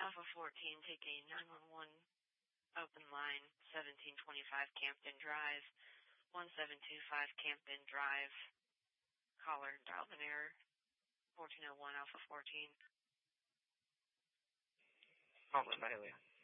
Alpha 14, take a 911 open line, 1725 Campton Drive, 1725 Campton Drive. Caller dialed an error, 1401 Alpha 14. Alpha Bailey.